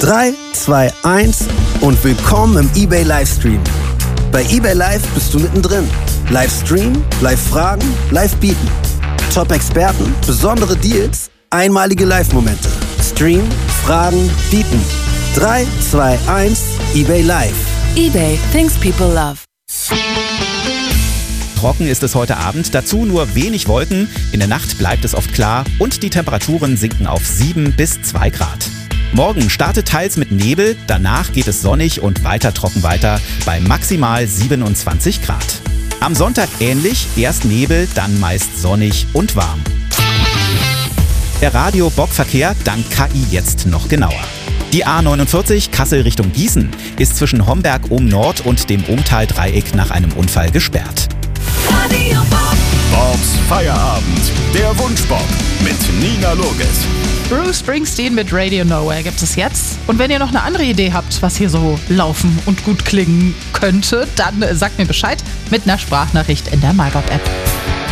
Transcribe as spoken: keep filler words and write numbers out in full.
drei, zwei, eins und willkommen im eBay Livestream. Bei eBay Live bist du mittendrin. Live streamen, live fragen, live bieten. Top-Experten, besondere Deals, einmalige Live-Momente. Streamen, fragen, bieten. drei, zwei, eins, eBay Live. eBay, things people love. Trocken ist es heute Abend, dazu nur wenig Wolken. In der Nacht bleibt es oft klar und die Temperaturen sinken auf sieben bis zwei Grad. Morgen startet teils mit Nebel, danach geht es sonnig und weiter trocken weiter bei maximal siebenundzwanzig Grad. Am Sonntag ähnlich, erst Nebel, dann meist sonnig und warm. Der Radio-Bock-Verkehr dank K I jetzt noch genauer. Die A neunundvierzig Kassel Richtung Gießen ist zwischen Homberg ohm Nord und dem Ohmtal-Dreieck nach einem Unfall gesperrt. Radio Bock. Bocks Feierabend, der Wunschbock mit Nina Loges. Bruce Springsteen mit Radio Nowhere gibt es jetzt. Und wenn ihr noch eine andere Idee habt, was hier so laufen und gut klingen könnte, dann sagt mir Bescheid mit einer Sprachnachricht in der MyBock-App.